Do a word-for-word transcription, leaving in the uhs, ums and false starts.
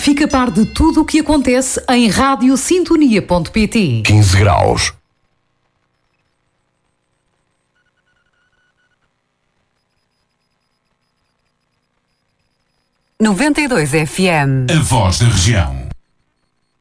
Fica a par de tudo o que acontece em rádio sintonia ponto pt. quinze graus. noventa e dois F M. A voz da região.